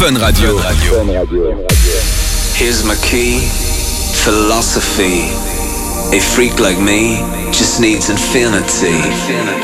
Fun Radio. Here's my key, philosophy. A freak like me just needs infinity.